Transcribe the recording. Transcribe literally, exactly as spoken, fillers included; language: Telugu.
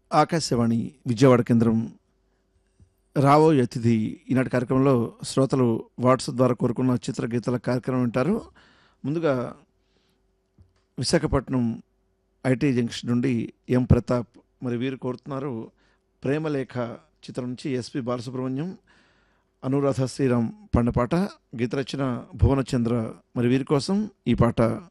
ఆకాశవాణి విజయవాడ కేంద్రం రాబోయే అతిథి ఈనాటి కార్యక్రమంలో శ్రోతలు వాట్సాప్ ద్వారా కోరుకున్న చిత్ర గీతాల కార్యక్రమం వింటారు. ముందుగా విశాఖపట్నం ఐటీ జంక్షన్ నుండి ఎం ప్రతాప్ మరి వీరు కోరుతున్నారు ప్రేమలేఖ చిత్రం నుంచి ఎస్పి బాలసుబ్రహ్మణ్యం, అనురాధ శ్రీరామ్ పాడిన పాట. గీత రచన భువనచంద్ర. మరి వీరి కోసం ఈ పాట.